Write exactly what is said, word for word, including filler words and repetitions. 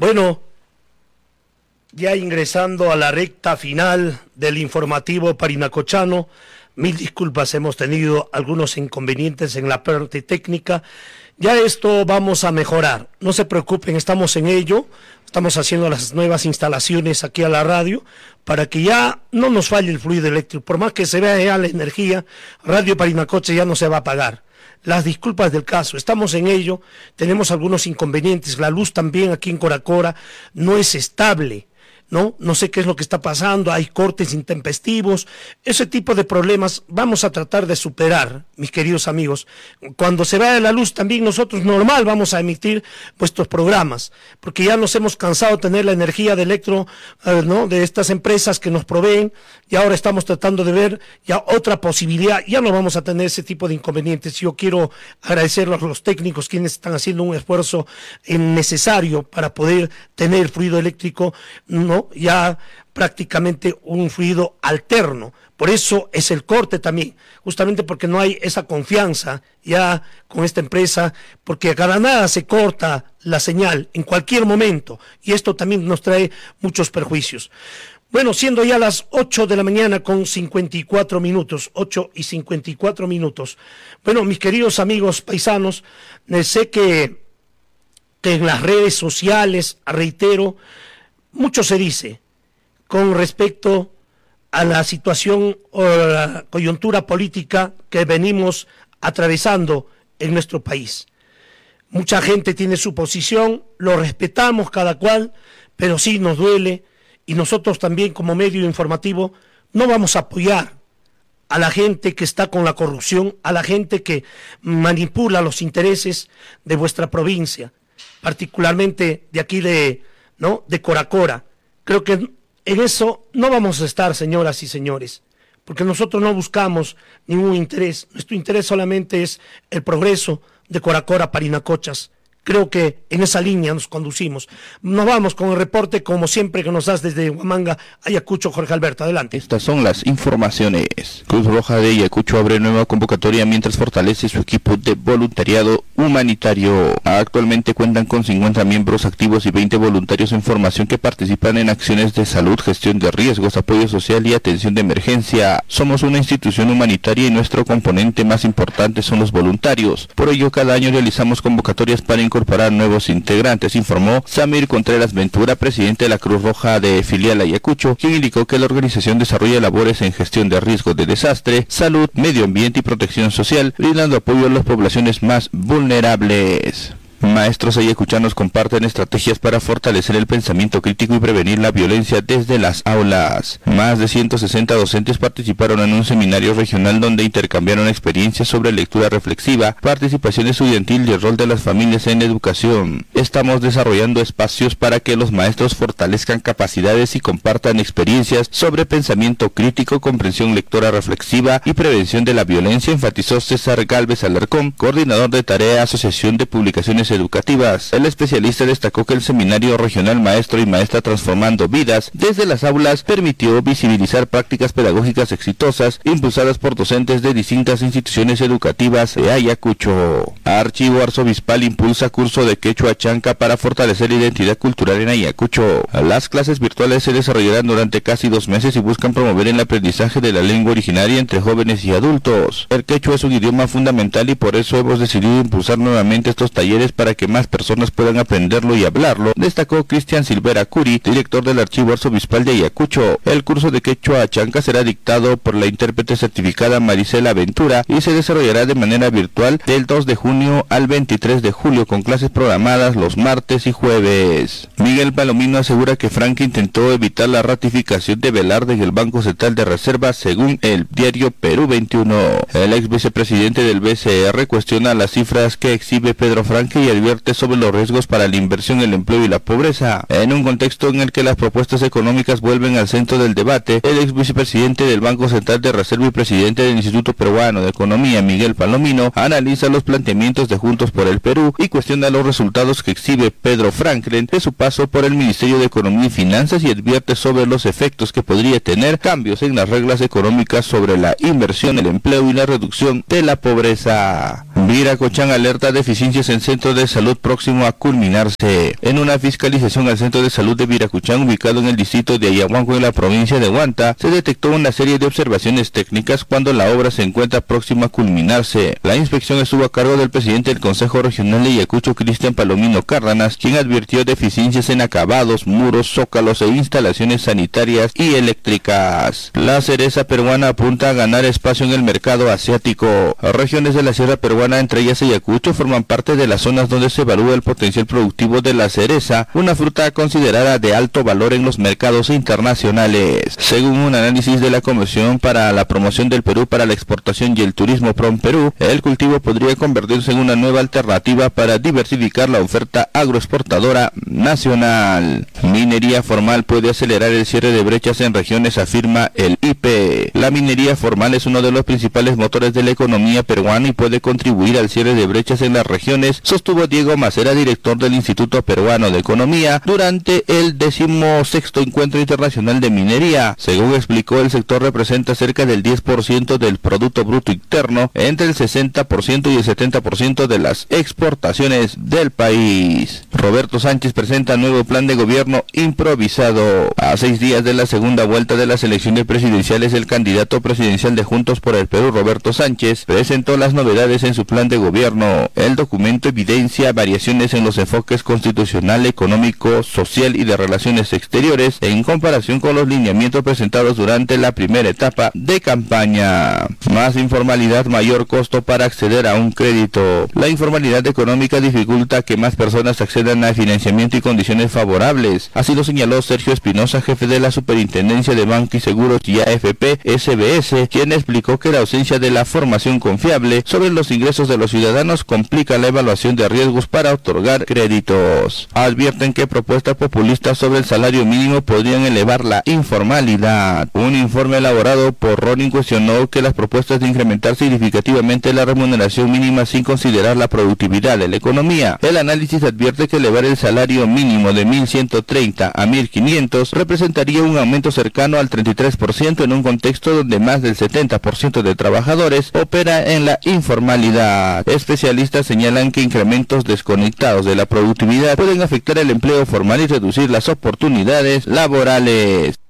Bueno, ya ingresando a la recta final del informativo parinacochano, mil disculpas, hemos tenido algunos inconvenientes en la parte técnica. Ya esto vamos a mejorar, no se preocupen, estamos en ello, estamos haciendo las nuevas instalaciones aquí a la radio para que ya no nos falle el fluido eléctrico, por más que se vea ya la energía, Radio Parinacocha ya no se va a apagar. Las disculpas del caso, estamos en ello, tenemos algunos inconvenientes, la luz también aquí en Coracora no es estable. ¿No? No sé qué es lo que está pasando, hay cortes intempestivos, ese tipo de problemas vamos a tratar de superar, mis queridos amigos. Cuando se vaya la luz también nosotros normal vamos a emitir vuestros programas, porque ya nos hemos cansado de tener la energía de electro, eh, ¿no? de estas empresas que nos proveen, y ahora estamos tratando de ver ya otra posibilidad, ya no vamos a tener ese tipo de inconvenientes. Yo quiero agradecer a los técnicos quienes están haciendo un esfuerzo necesario para poder tener fluido eléctrico, ¿no? ya prácticamente un fluido alterno, por eso es el corte también, justamente porque no hay esa confianza ya con esta empresa, porque a cada nada se corta la señal en cualquier momento, y esto también nos trae muchos perjuicios. Bueno, siendo ya las ocho de la mañana con cincuenta y cuatro minutos, ocho y cincuenta y cuatro minutos, bueno, mis queridos amigos paisanos, eh, sé que, que en las redes sociales, reitero, mucho se dice con respecto a la situación o la coyuntura política que venimos atravesando en nuestro país. Mucha gente tiene su posición, lo respetamos cada cual, pero sí nos duele, y nosotros también como medio informativo no vamos a apoyar a la gente que está con la corrupción, a la gente que manipula los intereses de vuestra provincia, particularmente de aquí de ¿no? de Coracora. Creo que en eso no vamos a estar, señoras y señores, porque nosotros no buscamos ningún interés, nuestro interés solamente es el progreso de Coracora, Parinacochas. Creo que en esa línea nos conducimos. Nos vamos con el reporte, como siempre, que nos das desde Huamanga, Ayacucho. Jorge Alberto, adelante. Estas son las informaciones. Cruz Roja de Ayacucho abre nueva convocatoria mientras fortalece su equipo de voluntariado humanitario. Actualmente cuentan con cincuenta miembros activos y veinte voluntarios en formación que participan en acciones de salud, gestión de riesgos, apoyo social y atención de emergencia. Somos una institución humanitaria y nuestro componente más importante son los voluntarios. Por ello, cada año realizamos convocatorias para incorporar nuevos integrantes, informó Samir Contreras Ventura, presidente de la Cruz Roja de filial Ayacucho, quien indicó que la organización desarrolla labores en gestión de riesgos de desastre, salud, medio ambiente y protección social, brindando apoyo a las poblaciones más vulnerables. Maestros ayacuchanos comparten estrategias para fortalecer el pensamiento crítico y prevenir la violencia desde las aulas. Más de ciento sesenta docentes participaron en un seminario regional donde intercambiaron experiencias sobre lectura reflexiva, participación estudiantil y el rol de las familias en la educación. Estamos desarrollando espacios para que los maestros fortalezcan capacidades y compartan experiencias sobre pensamiento crítico, comprensión lectora reflexiva y prevención de la violencia, enfatizó César Gálvez Alarcón, coordinador de tarea Asociación de Publicaciones Educativas. El especialista destacó que el seminario regional Maestro y Maestra Transformando Vidas desde las aulas permitió visibilizar prácticas pedagógicas exitosas impulsadas por docentes de distintas instituciones educativas de Ayacucho. Archivo Arzobispal impulsa curso de quechua chanca para fortalecer la identidad cultural en Ayacucho. Las clases virtuales se desarrollarán durante casi dos meses y buscan promover el aprendizaje de la lengua originaria entre jóvenes y adultos. El quechua es un idioma fundamental y por eso hemos decidido impulsar nuevamente estos talleres para para que más personas puedan aprenderlo y hablarlo, destacó Cristian Silvera Curi, director del Archivo Arzobispal de Ayacucho. El curso de quechua chanca será dictado por la intérprete certificada Marisela Ventura y se desarrollará de manera virtual del dos de junio al veintitrés de julio con clases programadas los martes y jueves. Miguel Palomino asegura que Frank intentó evitar la ratificación de Velarde en el Banco Central de Reserva según el diario Perú veintiuno. El ex vicepresidente del B C R cuestiona las cifras que exhibe Pedro Frank y advierte sobre los riesgos para la inversión, el empleo y la pobreza. En un contexto en el que las propuestas económicas vuelven al centro del debate, el ex vicepresidente del Banco Central de Reserva y presidente del Instituto Peruano de Economía, Miguel Palomino, analiza los planteamientos de Juntos por el Perú y cuestiona los resultados que exhibe Pedro Franklin de su paso por el Ministerio de Economía y Finanzas y advierte sobre los efectos que podría tener cambios en las reglas económicas sobre la inversión, el empleo y la reducción de la pobreza. Viracochán alerta deficiencias en centro centro de salud próximo a culminarse. En una fiscalización al centro de salud de Viracuchán, ubicado en el distrito de Ayahuanco en la provincia de Huanta, se detectó una serie de observaciones técnicas cuando la obra se encuentra próxima a culminarse. La inspección estuvo a cargo del presidente del Consejo Regional de Ayacucho, Cristian Palomino Cárdenas, quien advirtió deficiencias en acabados, muros, zócalos e instalaciones sanitarias y eléctricas. La cereza peruana apunta a ganar espacio en el mercado asiático. Regiones de la Sierra Peruana, entre ellas Ayacucho, forman parte de las zonas donde se evalúa el potencial productivo de la cereza, una fruta considerada de alto valor en los mercados internacionales. Según un análisis de la Comisión para la Promoción del Perú para la Exportación y el Turismo PROMPERÚ, el cultivo podría convertirse en una nueva alternativa para diversificar la oferta agroexportadora nacional. Minería formal puede acelerar el cierre de brechas en regiones, afirma el I P. La minería formal es uno de los principales motores de la economía peruana y puede contribuir al cierre de brechas en las regiones, sostuvo Diego Macera, director del Instituto Peruano de Economía, durante el decimosexto Encuentro Internacional de Minería. Según explicó, el sector representa cerca del diez por ciento del Producto Bruto Interno, entre el sesenta por ciento y el setenta por ciento de las exportaciones del país. Roberto Sánchez presenta nuevo plan de gobierno improvisado. A seis días de la segunda vuelta de las elecciones presidenciales, el candidato presidencial de Juntos por el Perú, Roberto Sánchez, presentó las novedades en su plan de gobierno. El documento evidencia variaciones en los enfoques constitucional, económico, social y de relaciones exteriores en comparación con los lineamientos presentados durante la primera etapa de campaña. Más informalidad, mayor costo para acceder a un crédito. La informalidad económica dificulta que más personas accedan a financiamiento y condiciones favorables. Así lo señaló Sergio Espinosa, jefe de la Superintendencia de Banco y Seguros y A F P S B S, quien explicó que la ausencia de la formación confiable sobre los ingresos de los ciudadanos complica la evaluación de riesgos para otorgar créditos. Advierten que propuestas populistas sobre el salario mínimo podrían elevar la informalidad. Un informe elaborado por Ronin cuestionó que las propuestas de incrementar significativamente la remuneración mínima sin considerar la productividad de la economía. El análisis advierte que elevar el salario mínimo de mil ciento treinta a mil quinientos representaría un aumento cercano al treinta y tres por ciento en un contexto donde más del setenta por ciento de trabajadores opera en la informalidad. Especialistas señalan que incrementos desconectados de la productividad pueden afectar el empleo formal y reducir las oportunidades laborales.